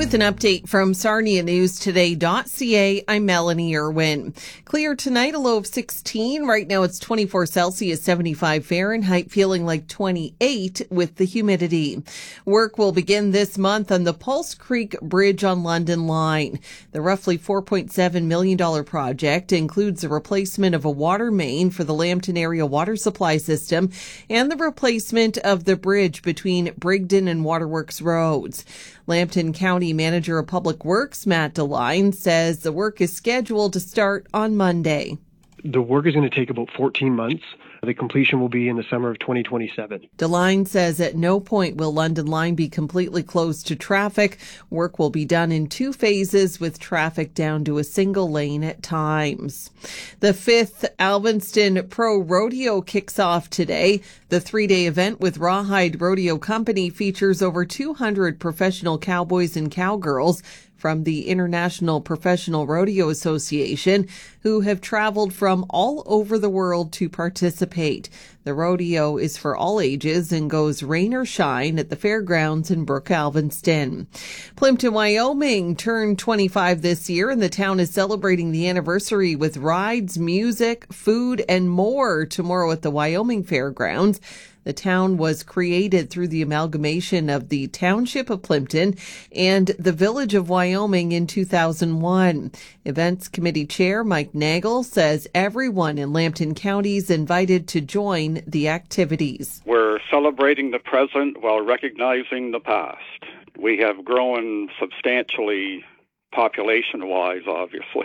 With an update from SarniaNewsToday.ca, I'm Melanie Irwin. Clear tonight, a low of 16. Right now it's 24 Celsius, 75 Fahrenheit, feeling like 28 with the humidity. Work will begin this month on the Pulse Creek Bridge on London Line. The roughly $4.7 million project includes the replacement of a water main for the Lambton area water supply system and the replacement of the bridge between Brigden and Waterworks Roads. Lambton County Manager of Public Works, Matt DeLine, says the work is scheduled to start on Monday. The work is going to take about 14 months. The completion will be in the summer of 2027. DeLine says at no point will London Line be completely closed to traffic. Work will be done in 2 phases with traffic down to a single lane at times. The 5th Alvinston Pro Rodeo kicks off today. The 3-day event with Rawhide Rodeo Company features over 200 professional cowboys and cowgirls from the International Professional Rodeo Association, who have traveled from all over the world to participate. The rodeo is for all ages and goes rain or shine at the fairgrounds in Brook Alvinston. Plimpton, Wyoming turned 25 this year, and the town is celebrating the anniversary with rides, music, food, and more tomorrow at the Wyoming Fairgrounds. The town was created through the amalgamation of the Township of Plimpton and the Village of Wyoming in 2001. Events Committee Chair Mike Nagel says everyone in Lambton County is invited to join the activities. We're celebrating the present while recognizing the past. We have grown substantially population-wise, obviously.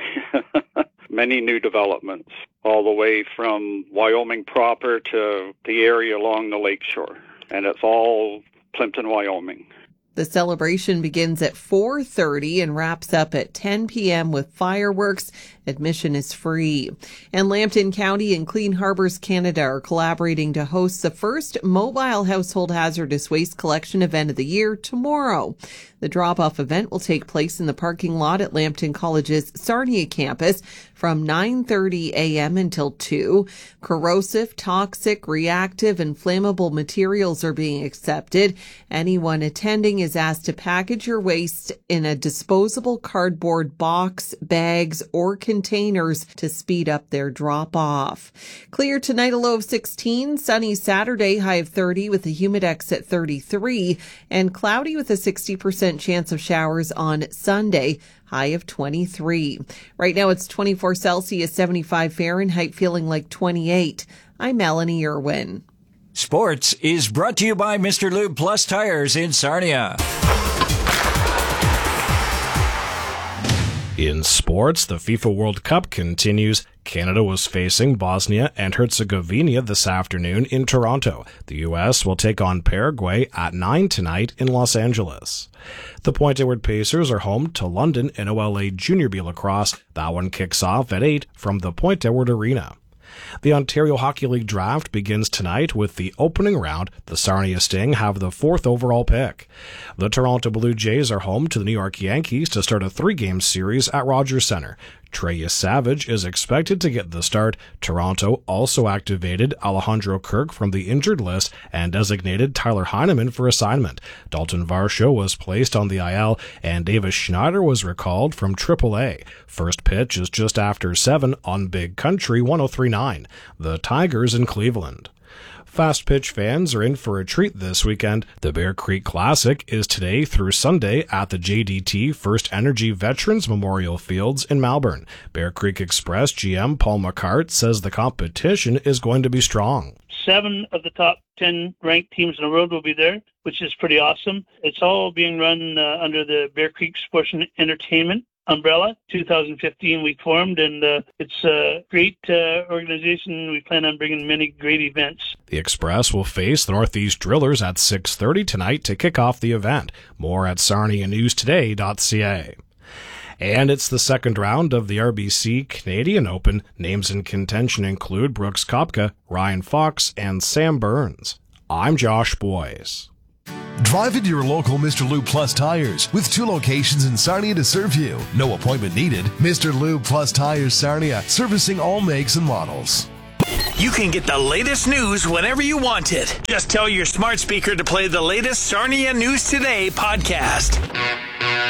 Many new developments, all the way from Wyoming proper to the area along the lakeshore. And it's all Plimpton, Wyoming. The celebration begins at 4:30 and wraps up at 10 p.m. with fireworks. Admission is free. And Lambton County and Clean Harbors Canada are collaborating to host the first mobile household hazardous waste collection event of the year tomorrow. The drop-off event will take place in the parking lot at Lambton College's Sarnia campus from 9:30 a.m. until 2. Corrosive, toxic, reactive, and flammable materials are being accepted. Anyone attending is asked to package your waste in a disposable cardboard box, bags, or containers to speed up their drop-off. Clear tonight, a low of 16. Sunny Saturday, high of 30 with a humidex at 33. And cloudy with a 60% chance of showers on Sunday, high of 23. Right now it's 24 Celsius, 75 Fahrenheit, feeling like 28. I'm Melanie Irwin. Sports is brought to you by Mr. Lube Plus Tires in Sarnia. In sports, the FIFA World Cup continues. Canada was facing Bosnia and Herzegovina this afternoon in Toronto. The U.S. will take on Paraguay at 9 tonight in Los Angeles. The Point Edward Pacers are home to London NOLA Junior B Lacrosse. That one kicks off at 8 from the Point Edward Arena. The Ontario Hockey League draft begins tonight with the opening round. The Sarnia Sting have the 4th overall pick. The Toronto Blue Jays are home to the New York Yankees to start a 3-game series at Rogers Centre. Trey Savage is expected to get the start. Toronto also activated Alejandro Kirk from the injured list and designated Tyler Heineman for assignment. Dalton Varsho was placed on the IL and Davis Schneider was recalled from AAA. First pitch is just after 7 on Big Country 103.9. The Tigers in Cleveland. Fast pitch fans are in for a treat this weekend. The Bear Creek Classic is today through Sunday at the JDT First Energy Veterans Memorial Fields in Melbourne. Bear Creek Express GM Paul McCart says the competition is going to be strong. 7 of the top 10 ranked teams in the world will be there, which is pretty awesome. It's all being run under the Bear Creek Sports and Entertainment umbrella. 2015 we formed, and it's a great organization. We plan on bringing many great events. The Express will face the Northeast Drillers at 6:30 tonight to kick off the event. More at SarniaNewsToday.ca. And it's the second round of the RBC Canadian Open. Names in contention include Brooks Koepka, Ryan Fox, and Sam Burns. I'm Josh Boyce. Drive into your local Mr. Lube Plus Tires with 2 locations in Sarnia to serve you. No appointment needed. Mr. Lube Plus Tires Sarnia, servicing all makes and models. You can get the latest news whenever you want it. Just tell your smart speaker to play the latest Sarnia News Today podcast.